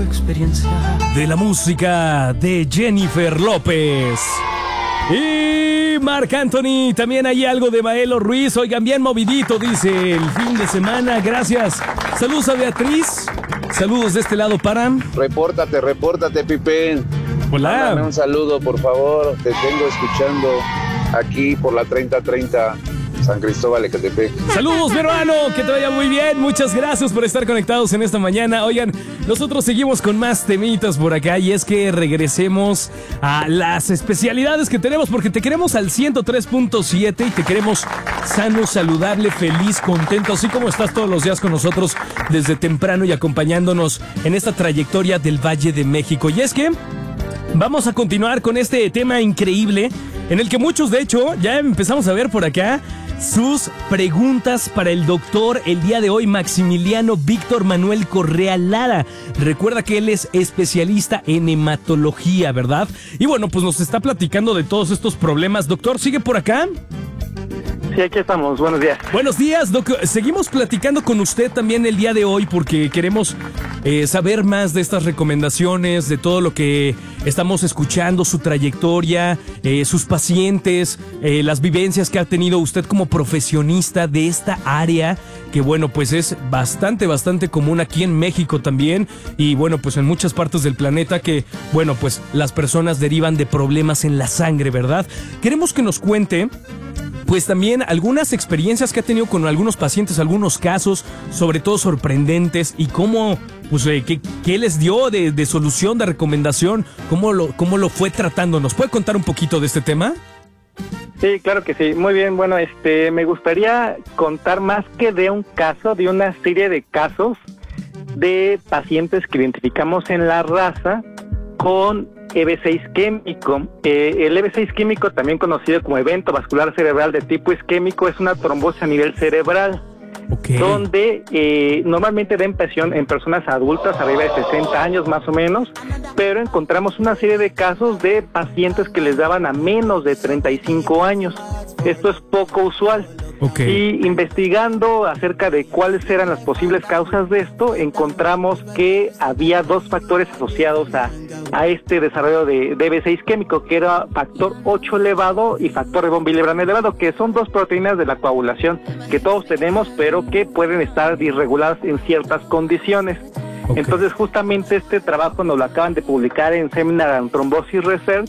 de la música de Jennifer López y Marc Anthony. También hay algo de Maelo Ruiz. Oigan, bien movidito, dice, el fin de semana. Gracias. Saludos a Beatriz. Saludos de este lado para... Repórtate, Pipe. Hola. Mándame un saludo, por favor. Te tengo escuchando aquí por la 3030 San Cristóbal, Ecatepec. Saludos, mi hermano, que te vaya muy bien. Muchas gracias por estar conectados en esta mañana. Oigan, nosotros seguimos con más temitas por acá y es que regresemos a las especialidades que tenemos porque te queremos al 103.7 y te queremos sano, saludable, feliz, contento, así como estás todos los días con nosotros desde temprano y acompañándonos en esta trayectoria del Valle de México. Y es que vamos a continuar con este tema increíble en el que muchos, de hecho, ya empezamos a ver por acá sus preguntas para el doctor el día de hoy, Maximiliano Víctor Manuel Correa Lara. Recuerda que él es especialista en hematología, ¿verdad? Y bueno, pues nos está platicando de todos estos problemas. Doctor, ¿sigue por acá? Sí, aquí estamos. Buenos días. Buenos días, Doc. Seguimos platicando con usted también el día de hoy porque queremos saber más de estas recomendaciones, de todo lo que estamos escuchando, su trayectoria, sus pacientes, las vivencias que ha tenido usted como profesionista de esta área, que bueno, pues es bastante común aquí en México también y bueno, pues en muchas partes del planeta que, bueno, pues las personas derivan de problemas en la sangre, ¿verdad? Queremos que nos cuente pues también algunas experiencias que ha tenido con algunos pacientes, algunos casos, sobre todo sorprendentes, y cómo, pues, qué les dio de solución, de recomendación, cómo lo fue tratando. ¿Nos puede contar un poquito de este tema? Sí, claro que sí. Muy bien, bueno, me gustaría contar más que de un caso, de una serie de casos de pacientes que identificamos en la raza con EB6 químico. El EB6 químico, también conocido como evento vascular cerebral de tipo isquémico, es una trombosis a nivel cerebral, okay, donde normalmente da impresión en personas adultas arriba de 60 años más o menos, pero encontramos una serie de casos de pacientes que les daban a menos de 35 años. Esto es poco usual. Okay. Y investigando acerca de cuáles eran las posibles causas de esto, encontramos que había dos factores asociados a este desarrollo de EB6 químico, que era factor 8 elevado y factor de von Willebrand elevado, que son dos proteínas de la coagulación que todos tenemos, pero que pueden estar disreguladas en ciertas condiciones. Okay. Entonces, justamente este trabajo nos lo acaban de publicar en Seminar on Thrombosis Research,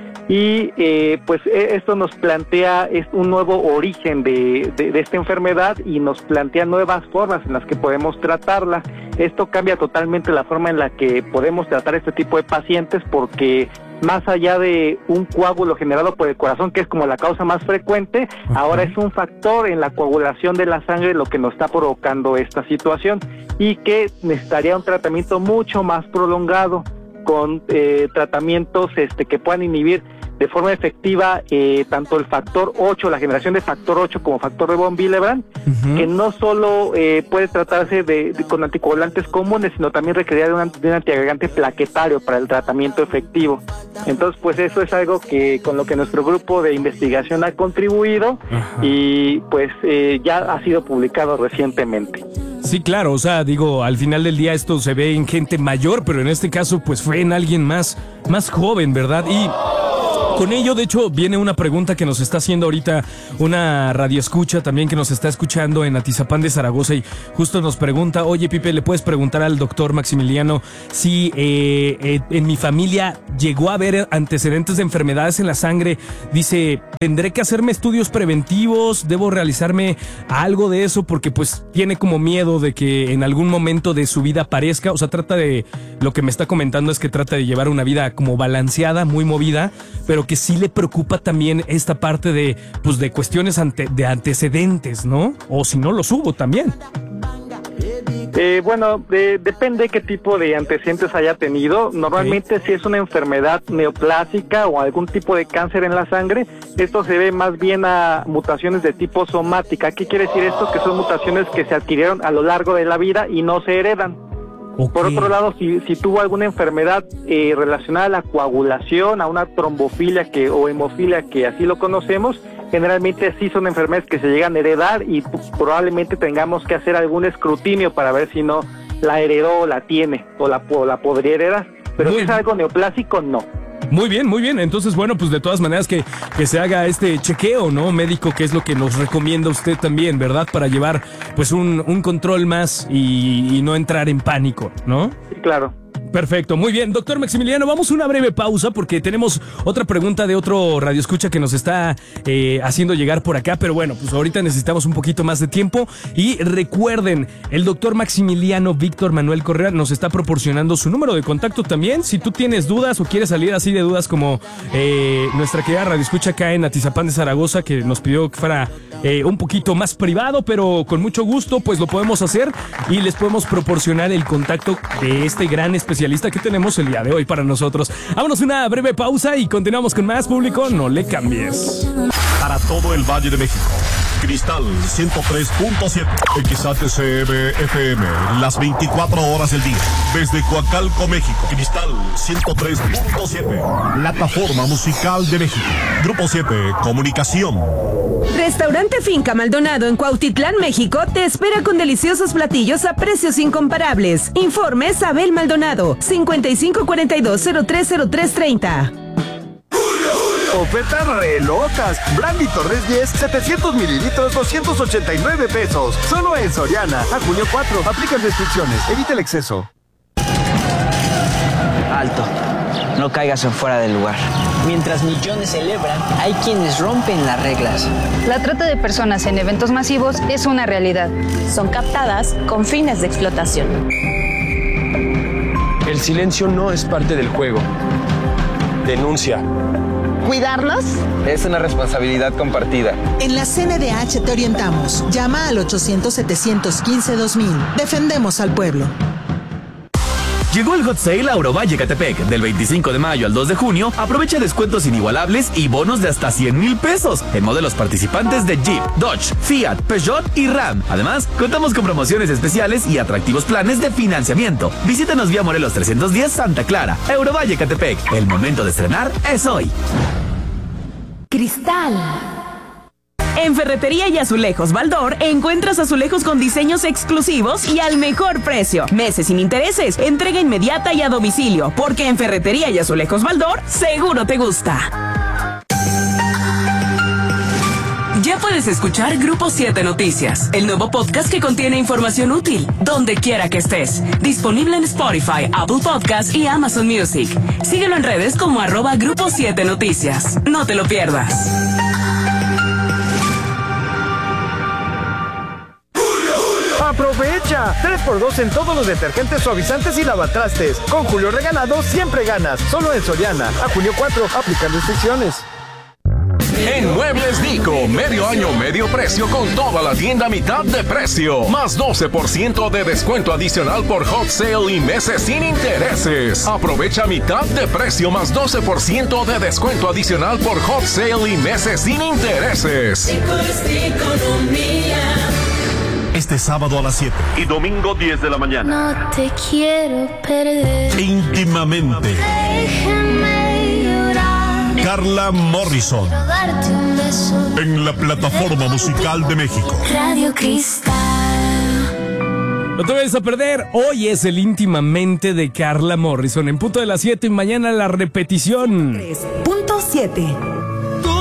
y pues esto nos plantea un nuevo origen de esta enfermedad y nos plantea nuevas formas en las que podemos tratarla. Esto cambia totalmente la forma en la que podemos tratar este tipo de pacientes, porque más allá de un coágulo generado por el corazón, que es como la causa más frecuente, uh-huh, ahora es un factor en la coagulación de la sangre lo que nos está provocando esta situación, y que necesitaría un tratamiento mucho más prolongado, con tratamientos que puedan inhibir de forma efectiva tanto el factor 8, la generación de factor 8 como factor de von Willebrand, uh-huh, que no solo puede tratarse con anticoagulantes comunes, sino también requeriría de un antiagregante plaquetario para el tratamiento efectivo. Entonces, pues eso es algo con lo que nuestro grupo de investigación ha contribuido, uh-huh, y pues ya ha sido publicado recientemente. Sí, claro, o sea, digo, al final del día esto se ve en gente mayor, pero en este caso pues fue en alguien más joven, ¿verdad? Y con ello, de hecho, viene una pregunta que nos está haciendo ahorita una radioescucha también que nos está escuchando en Atizapán de Zaragoza, y justo nos pregunta: oye, Pipe, ¿le puedes preguntar al doctor Maximiliano si en mi familia llegó a haber antecedentes de enfermedades en la sangre? Dice, ¿tendré que hacerme estudios preventivos? ¿Debo realizarme algo de eso? Porque pues tiene como miedo de que en algún momento de su vida aparezca. O sea, lo que me está comentando es que trata de llevar una vida como balanceada, muy movida, pero que sí le preocupa también esta parte de cuestiones de antecedentes, ¿no? O si no los hubo también. Bueno, depende qué tipo de antecedentes haya tenido. Normalmente, okay, si es una enfermedad neoplásica o algún tipo de cáncer en la sangre, esto se debe más bien a mutaciones de tipo somática. ¿Qué quiere decir esto? Que son mutaciones que se adquirieron a lo largo de la vida y no se heredan. Okay. Por otro lado, si tuvo alguna enfermedad relacionada a la coagulación, a una trombofilia o hemofilia, que así lo conocemos, generalmente sí son enfermedades que se llegan a heredar y probablemente tengamos que hacer algún escrutinio para ver si no la heredó, la tiene o la podría heredar, pero si es algo neoplásico, no. Muy bien, muy bien. Entonces, bueno, pues de todas maneras que se haga este chequeo, ¿no? Médico, que es lo que nos recomienda usted también, ¿verdad? Para llevar, pues, un control más y no entrar en pánico, ¿no? Sí, claro. Perfecto, muy bien. Doctor Maximiliano, vamos a una breve pausa porque tenemos otra pregunta de otro radioescucha que nos está haciendo llegar por acá, pero bueno, pues ahorita necesitamos un poquito más de tiempo. Y recuerden, el doctor Maximiliano Víctor Manuel Correa nos está proporcionando su número de contacto también. Si tú tienes dudas o quieres salir así de dudas como nuestra querida radioescucha acá en Atizapán de Zaragoza, que nos pidió que fuera un poquito más privado, pero con mucho gusto, pues lo podemos hacer y les podemos proporcionar el contacto de este gran especialista que tenemos el día de hoy para nosotros. Vámonos a una breve pausa y continuamos con más. Público, no le cambies. Para todo el Valle de México, Cristal 103.7, XHCM FM, las 24 horas del día. Desde Coacalco, México, Cristal 103.7, Plataforma Musical de México. Grupo 7, Comunicación. Restaurante Finca Maldonado en Cuautitlán, México, te espera con deliciosos platillos a precios incomparables. Informes Abel Maldonado, 5542-030330. Ofertas re locas. Brandy Torres 10, 700 mililitros, 289 pesos. Solo en Soriana. A junio 4. Aplican restricciones. Evita el exceso. Alto. No caigas en fuera del lugar. Mientras millones celebran, hay quienes rompen las reglas. La trata de personas en eventos masivos es una realidad. Son captadas con fines de explotación. El silencio no es parte del juego. Denuncia. ¿Cuidarlos? Es una responsabilidad compartida. En la CNDH te orientamos. Llama al 800-715-2000. Defendemos al pueblo. Llegó el Hot Sale a Eurovalle Ecatepec. Del 25 de mayo al 2 de junio, aprovecha descuentos inigualables y bonos de hasta 100,000 pesos en modelos participantes de Jeep, Dodge, Fiat, Peugeot y Ram. Además, contamos con promociones especiales y atractivos planes de financiamiento. Visítanos vía Morelos 310 Santa Clara. Eurovalle Ecatepec. El momento de estrenar es hoy. Cristal. En Ferretería y Azulejos Baldor encuentras azulejos con diseños exclusivos y al mejor precio. Meses sin intereses, entrega inmediata y a domicilio, porque en Ferretería y Azulejos Baldor seguro te gusta. Ya puedes escuchar Grupo 7 Noticias, el nuevo podcast que contiene información útil, donde quiera que estés. Disponible en Spotify, Apple Podcasts y Amazon Music. Síguelo en redes como @Grupo 7 Noticias. No te lo pierdas. ¡Aprovecha! 3x2 en todos los detergentes, suavizantes y lavatrastes. Con Julio Regalado siempre ganas. Solo en Soriana. A junio 4. Aplican restricciones. En Muebles Nico, medio año, medio precio con toda la tienda a mitad de precio. Más 12% de descuento adicional por Hot Sale y meses sin intereses. Aprovecha mitad de precio más 12% de descuento adicional por Hot Sale y meses sin intereses. Este sábado a las 7 y domingo 10 de la mañana. No te quiero perder. Íntimamente. Déjame llorar. Carla Morrison. Quiero darte un beso. En la Plataforma Musical de México. Radio Cristal. No te vayas a perder. Hoy es el Íntimamente de Carla Morrison. En punto de las 7 y mañana la repetición. 3.7